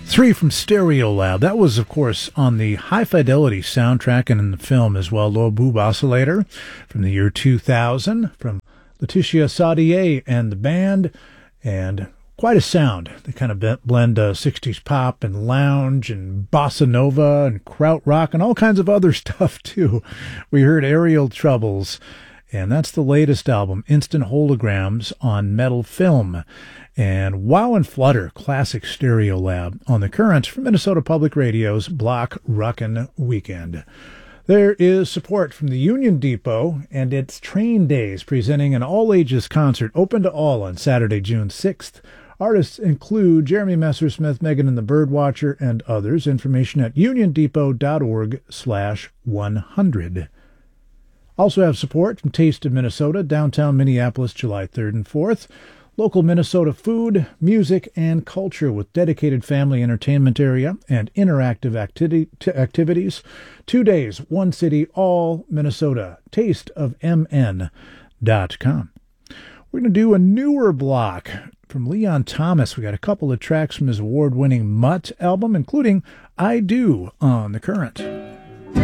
Three from Stereolab. That was, of course, on the High Fidelity soundtrack and in the film as well. Low Boob Oscillator from the year 2000 from Laetitia Sadier and the band. And quite a sound. They kind of blend 60s pop and lounge and bossa nova and krautrock and all kinds of other stuff, too. We heard Aerial Troubles. And that's the latest album, Instant Holograms, on Metal Film. And Wow and Flutter, classic Stereolab, on the Current from Minnesota Public Radio's Block Rockin' Weekend. There is support from the Union Depot and its Train Days, presenting an all-ages concert open to all on Saturday, June 6th. Artists include Jeremy Messersmith, Megan and the Birdwatcher, and others. Information at uniondepot.org/100. Also have support from Taste of Minnesota, downtown Minneapolis, July 3rd and 4th. Local Minnesota food, music, and culture with dedicated family entertainment area and interactive activities. 2 days, one city, all Minnesota. tasteofmn.com. We're going to do a newer block from Leon Thomas. We got a couple of tracks from his award-winning Mutt album, including I Do on the Current.